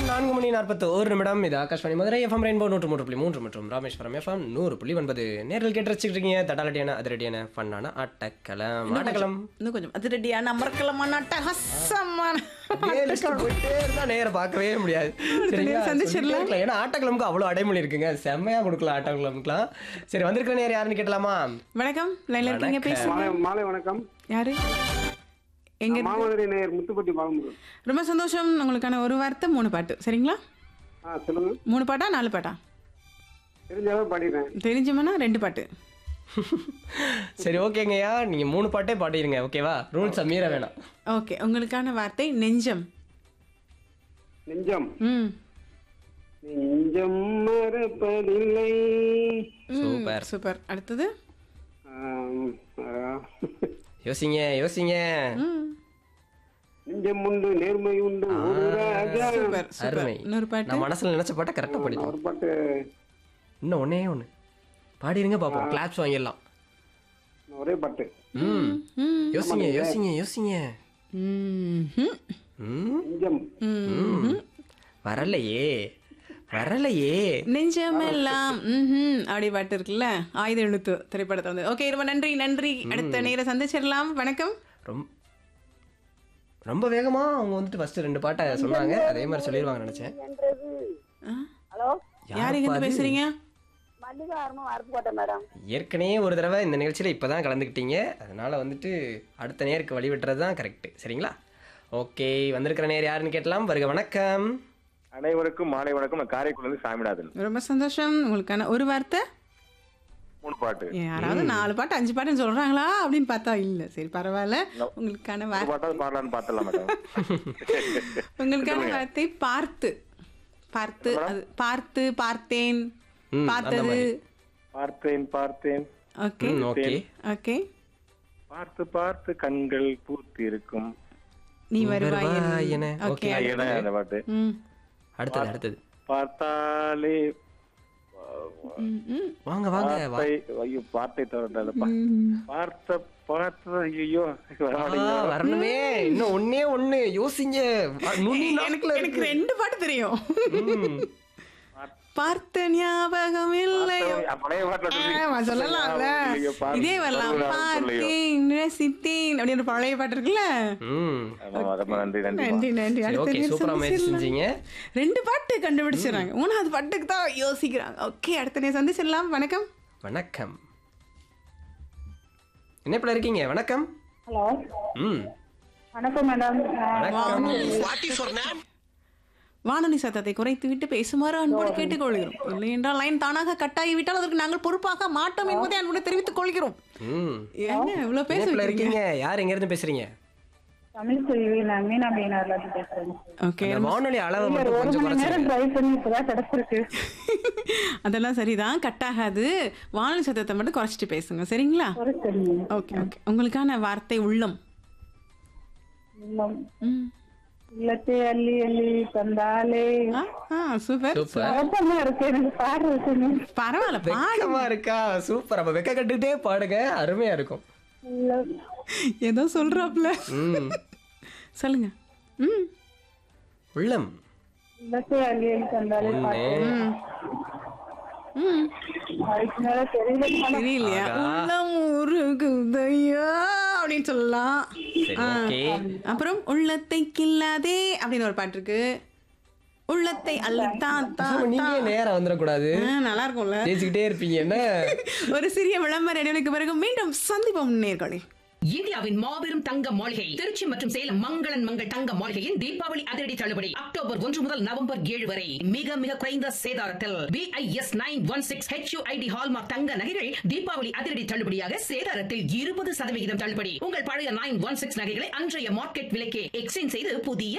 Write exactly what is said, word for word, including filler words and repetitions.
நான்கு மணி நாற்பத்து ஒரு நிமிடம். இது ஆகாஷ்வாணி மதுரை எஃப்எம் ரெயின்போ நூற்று மூன்று புள்ளி மூன்று மற்றும் ராமேஸ்வரம் எஃப்எம் நூறு புள்ளி ஒன்பது. நேரில் கேட்டு வச்சுக்கிட்டீங்க தடாலடியான அதிரடியான ஃபன்னான ஆட்டக்களம். ஆட்டக்களம் இன்னும் கொஞ்சம் அதிரடியான அமர்க்கலமான அட்டகாசமான போயிட்டே இருந்தா நேரம் பார்க்கவே முடியாது. சரிங்களா? சந்திச்சிடலாம். ஏன்னா ஆட்டக்களமுக்கு அவ்வளோ அடைமொழி இருக்குங்க. செம்மையா கொடுக்கலாம் ஆட்டக்களம்க்குலாம். சரி, வந்திருக்கிற நேரம் யாருன்னு கேட்டலாமா? வணக்கம், லைன்ல இருக்கீங்க, பேசுங்க. மாலை மாலை வணக்கம். யாரு எங்க இருக்கு? மாமதுரை நேயர் முத்துப்பட்டி பாலமுருகன். ரொம்ப சந்தோஷம். உங்களுக்கான ஒரு வார்த்தை மூணு பாட்டு, சரிங்களா? ஆ சொல்லுங்க. மூணு பாட்டா நாலு பாட்டா? தெரிஞ்ச அளவு பாடிடுறேன். தெரிஞ்சோம்னா ரெண்டு பாட்டு. சரி, ஓகேங்கய்யா, நீங்க மூணு பாட்டே பாடிடுங்க. ஓகேவா? ரூல்ஸ் மீற வேணாம். ஓகே, உங்களுக்கான வார்த்தை நெஞ்சம். நெஞ்சம். ம் நெஞ்சம் மறப்பதில்லை. Super super. அடுத்தது ஆம், ஆ. யோசிங்க யோசிங்க. ம் நெஞ்சம் உண்டு நேர்மை உண்டு ஒரு ராஜா. Super super. அருமை. இன்னொரு பாட்டு. நான் மனசுல நினைச்ச பாட்டை கரெக்டா படிக்கும். ஒரு பாட்டு இன்னும் ஒன்னே ஒண்ணு பாடிருங்க பாப்போம். கிளாப்ஸ் வாங்கிடலாம். ஒரே பாட்டு. ம் ம் யோசிங்க யோசிங்க யோசிங்க. ம் ம் ம் நெஞ்சம். ம் வரலையே வரலையே. நெஞ்சமெல்லாம் ம்ஹும் அப்படி பாட்டு இருக்குல்ல, ஆயுத எழுத்து திரைப்படத்தை வந்து. ஓகே, ரொம்ப நன்றி நன்றி. அடுத்த நேரம் சந்திச்சிடலாம். வணக்கம். ரொம்ப ரொம்ப வேகமா அவங்க வந்துட்டு ஃபர்ஸ்ட் ரெண்டு பாட்டை சொன்னாங்க. அதே மாதிரி சொல்லிடுவாங்க நினைச்சேன். ஆ? ஹலோ, யார் இங்க இருந்து பேசுறீங்க? மல்லிகா அருணும் அருப்புக்கோட்டை மேடம். ஏற்கனவே ஒரு தடவை இந்த நிகழ்ச்சியில் இப்போ தான் கலந்துக்கிட்டீங்க. அதனால வந்துட்டு அடுத்த நேருக்கு வழி விட்டுறது தான் கரெக்டு. சரிங்களா? ஓகே, வந்திருக்கிற நேர் யாருன்னு கேட்டலாம். வருக. வணக்கம். அனைவருக்கும் மாலை வணக்கம். நான் காரைக்குடில இருந்து சாமிநாதன். ரொம்ப சந்தோஷம். உங்களுக்கான ஒரு வார்த்தை. மூணு பாட்டு. யாராவது நாலு பாட்டு அஞ்சு பாட்டுன்னு சொல்றாங்களா அப்படின்னு பார்த்தா இல்ல. சரி, பரவாயில்ல. உங்களுக்கான ஒரு வார்த்தை பாட்டாவது பாடலான்னு பார்த்தலாம் மேடம். உங்களுக்கான வார்த்தை பார்த்து. பார்த்து அது பார்த்து பார்த்தேன் ம், அந்த பார்த்தது. மாதிரி. பார்த்தேன் பார்த்தேன் ஓகே ம், ஓகே. ஓகே. பார்த்து பார்த்து கண்கள் பூத்தி இருக்கும். நீ நீ வருவாய் வருவாய் என. என. ஓகே. ஓகே. ஏன்னா அந்த பாட்டு ம் அடுத்தது அடுத்தது பார்த்தாலே ம், ம், வாங்க வாங்க வா. வார்த்தை ஐயோ வார்த்தை தவிர ம். பார்த்த பார்த்த ஐயோ ஆ, வரணுமே. இன்னும் ஒன்னே ஒண்ணு யோசிங்க. வா, நுனி எனக்கு நாக்குல எனக்கு இருக்கு. ரெண்டு பாட்டு தெரியும். ம். பார்த்த ஞாபகம் இல்லையோ. பழைய பாட்டுல சொல்லி- ஆமா, சொல்லலாம்ல. ஐயோ, பார்த்து- இதே வரலாம். பருவநாள் சொல்லையோ. பார்த்தேன் ரசித்தேன் அப்படின்னு ஒரு பழைய பாட்டு இருக்குல்ல. ம். ஆமா, ரொம்ப நன்றி நன்றி நன்றி நன்றி. சரி, அடுத்த ஓகே, நேரம் சூப்பரா முயற்சி சந்திச்சிடலாம். செஞ்சீங்க. ரெண்டு பாட்டு கண்டுபிடிச்சிடறாங்க. மூணாவது பாட்டுக்கு தான் யோசிக்கிறாங்க. ஓகே, அடுத்த நேரம் சந்திச்சிடலாம். வணக்கம். வணக்கம். என்ன இப்படி இருக்கீங்க? வணக்கம். ஹலோ, ம் வணக்கம் மேடம். வணக்கம். வானொலி சத்தத்தை குறைத்து விட்டு பேசுமாறு அன்போடு கேட்டுக்கொள்கிறோம். இல்லை என்றால் லைன் தானாக கட்டாகி விட்டால் அதற்கு நாங்கள் பொறுப்பாக மாட்டோம் என்பதை அன்போடு தெரிவித்துக் கொள்கிறோம். ம் ஏங்க இவ்வளவு பேச என்ன இப்படி வைக்கிறீங்க? இருக்கீங்க? யார் எங்க இருந்து பேசுறீங்க? தமிழ் செல்வி, நான் மீனா மீனார்ல இருந்து பேசுறேன். ஓகே, அந்த வானொலி அளவை ஒரு மட்டும் ஒரு கொஞ்சம் மணி நேரம் குறைச்சிருங்க. ட்ரை பண்ணி இப்பதான் கிடைச்சிருக்கு. அதெல்லாம் சரிதான், கட் ஆகாது. வானொலி சத்தத்தை மட்டும் குறைச்சிட்டு பேசுங்க, சரிங்களா? ஒரு தெரியும். Okay okay. உங்களுக்கான வார்த்தை உள்ளம். இல்லம். ம். இல்லத்தை அள்ளி அள்ளி தந்தாலே. ஆ, ஆ, சூப்பர். சூப்பர். அவசரமா இருக்கு எனக்கு பாடுறது. பரவாயில்ல, பாடு. வெக்கமா இருக்கா? சூப்பர். அப்ப வெக்க கட்டுட்டே பாடுங்க, அருமையா இருக்கும். இல்லம். ஏதோ சொல்றாப்ல. ம் சொல்லுங்க. ம் உள்ளம். இல்லத்தை அள்ளி அள்ளி தந்தாலே ஒண்ணு. பாட்டு. ம் ம் அதுக்கு மேல தெரியல. தெரியலையா? ஆகா. உள்ளம் உருகுதையா அப்படின்னு சொல்லலாம். சரி, ஆ. ஓகே. அப்புறம் உள்ளத்தை கில்லாதே அப்படின்னு ஒரு பாட்டு இருக்கு. உள்ளத்தை அள்ளித்தான் பேசாம நீங்களே நேரம் வந்துடக்கூடாது. நல்லா இருக்கும்ல. பேசிக்கிட்டே இருப்பீங்க என்ன? ஒரு சிறிய விளம்பர இடைவெளிக்கு பிறகு மீண்டும் சந்திப்போம் நேயர்களே. இந்தியாவின் மாபெரும் தங்க மாளிகை திருச்சி மற்றும் சேலம் மங்களன் மங்கள் தங்க மாளிகையின் தீபாவளி அதிரடி தள்ளுபடி அக்டோபர் ஒன்று முதல் நவம்பர் ஏழு வரை மிக மிக குறைந்த சேதாரத்தில் BIS nine one six HUID hallmark தங்க நகைகள் தீபாவளி அதிரடி தள்ளுபடியாக சேதாரத்தில் இருபது சதவிகிதம் தள்ளுபடி. உங்கள் பழைய நைன் ஒன் சிக்ஸ் நகைகளை அன்றைய மார்க்கெட் விலைக்கே எக்ஸ்சேஞ்ச் செய்து புதிய